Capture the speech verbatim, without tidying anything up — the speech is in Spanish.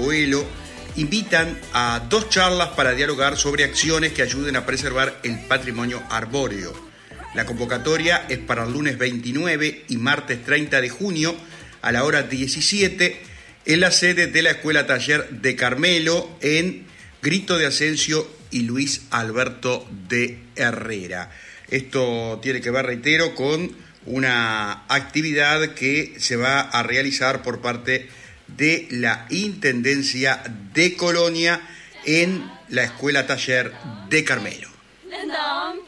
Boelo invitan a dos charlas para dialogar sobre acciones que ayuden a preservar el patrimonio arbóreo. La convocatoria es para el lunes veintinueve y martes treinta de junio a la hora diecisiete en la sede de la Escuela Taller de Carmelo en Grito de Asensio y Luis Alberto de Herrera. Esto tiene que ver, reitero, con una actividad que se va a realizar por parte de la Intendencia de Colonia en la Escuela Taller de Carmelo.